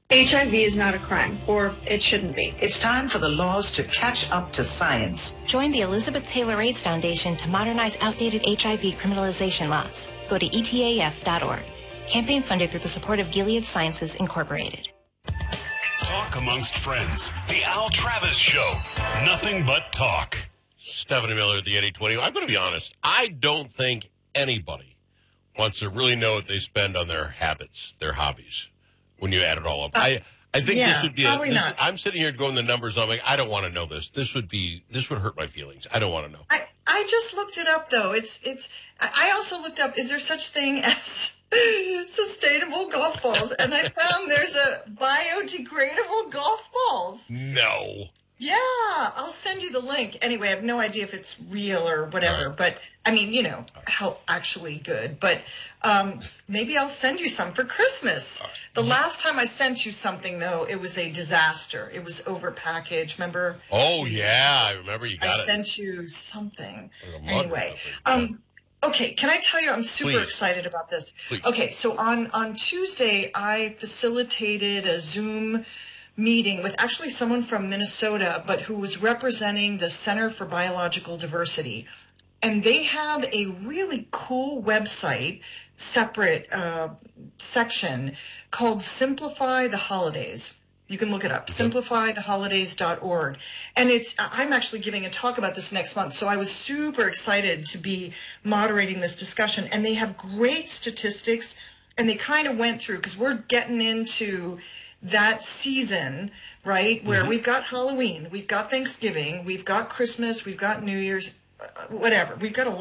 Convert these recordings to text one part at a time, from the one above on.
HIV is not a crime, or it shouldn't be. It's time for the laws to catch up to science. Join the Elizabeth Taylor AIDS Foundation to modernize outdated HIV criminalization laws. Go to etaf.org. Campaign funded through the support of Gilead Sciences, Incorporated. Talk amongst friends. The Al Travis Show. Nothing but talk. Stephanie Miller at the 8020. I'm going to be honest. I don't think anybody wants to really know what they spend on their habits, their hobbies, when you add it all up. I think this would be not. I'm sitting here going the numbers. I'm like, I don't want to know this. This would hurt my feelings. I don't want to know. I just looked it up though. I also looked up, is there such thing as sustainable golf balls? And I found there's a biodegradable golf balls. No. Yeah, I'll send you the link. Anyway, I have no idea if it's real or whatever, but I mean, you know, how actually good. But maybe I'll send you some for Christmas. The last time I sent you something, though, it was a disaster. It was overpackaged. Remember? Oh, yeah, I remember you got it. I sent you something. Anyway, okay, can I tell you, I'm super excited about this. Please. Okay, so on Tuesday, I facilitated a Zoom meeting with actually someone from Minnesota, but who was representing the Center for Biological Diversity. And they have a really cool website, separate section called Simplify the Holidays. You can look it up, simplifytheholidays.org. And I'm actually giving a talk about this next month, so I was super excited to be moderating this discussion. And they have great statistics, and they kind of went through, because we're getting into that season, right, where we've got Halloween, we've got Thanksgiving, we've got Christmas, we've got New Year's, whatever. We've got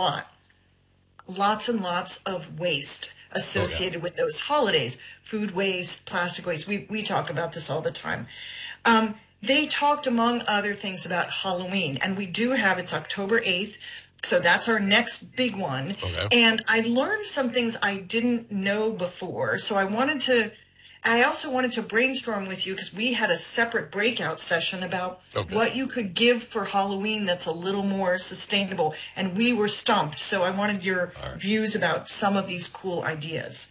lots and lots of waste associated with those holidays. Food waste, plastic waste. We talk about this all the time. They talked, among other things, about Halloween, and we do have, it's October 8th, so that's our next big one. Okay. And I learned some things I didn't know before, so I also wanted to brainstorm with you, because we had a separate breakout session about what you could give for Halloween that's a little more sustainable, and we were stumped. So I wanted your views about some of these cool ideas.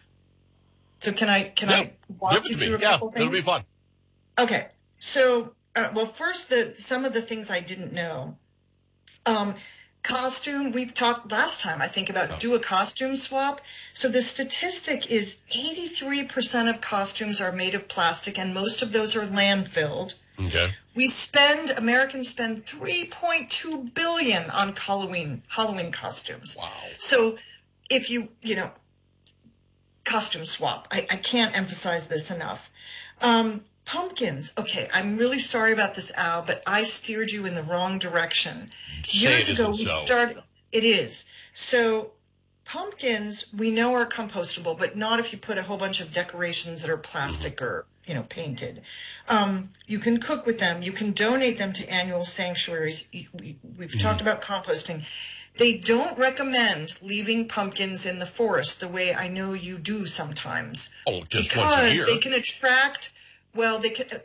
So can I walk you through a couple things? It'll be fun. Okay. So, well, first, some of the things I didn't know. Costume, we've talked last time, I think, about do a costume swap. So the statistic is 83% of costumes are made of plastic, and most of those are landfilled. Okay. Americans spend $3.2 billion on Halloween costumes. Wow. So if costume swap, I can't emphasize this enough. Pumpkins. Okay, I'm really sorry about this, Al, but I steered you in the wrong direction. Years ago, we started. It is. So pumpkins, we know, are compostable, but not if you put a whole bunch of decorations that are plastic or, painted. You can cook with them. You can donate them to annual sanctuaries. We've talked about composting. They don't recommend leaving pumpkins in the forest the way I know you do sometimes. Oh, just once a year. Because they can attract... Well,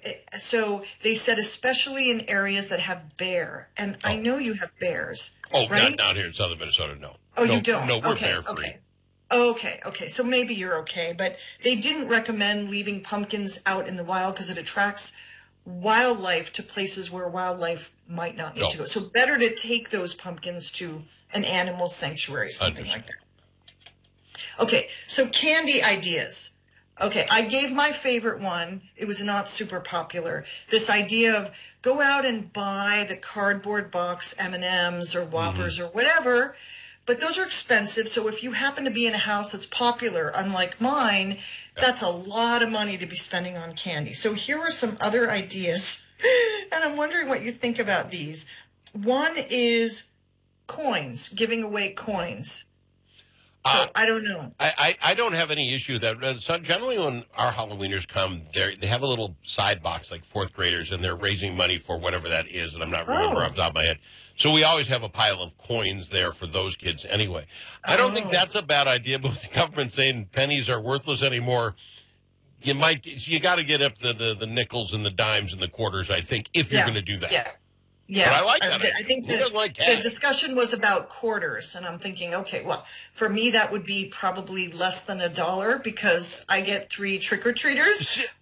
so they said especially in areas that have bear, and I know you have bears. Oh, right? Not down here in southern Minnesota, no. Oh, you don't? No, we're bear-free. Okay. So maybe you're okay, but they didn't recommend leaving pumpkins out in the wild because it attracts wildlife to places where wildlife might not need to go. So better to take those pumpkins to an animal sanctuary, something like that. Okay, so candy ideas. Okay, I gave my favorite one. It was not super popular. This idea of go out and buy the cardboard box M&Ms or Whoppers or whatever, but those are expensive. So if you happen to be in a house that's popular, unlike mine, that's a lot of money to be spending on candy. So here are some other ideas, and I'm wondering what you think about these. One is coins, giving away coins. So I don't know. I don't have any issue with that. So generally, when our Halloweeners come, they have a little side box like fourth graders, and they're raising money for whatever that is, and I'm not remembering off the top of my head. So we always have a pile of coins there for those kids anyway. I don't think that's a bad idea, but with the government saying pennies are worthless anymore, you got to get up the nickels and the dimes and the quarters, I think, if you're going to do that. Yeah, but I like that. I think the discussion was about quarters, and I'm thinking, okay, well, for me that would be probably less than $1 because I get 3 trick-or-treaters.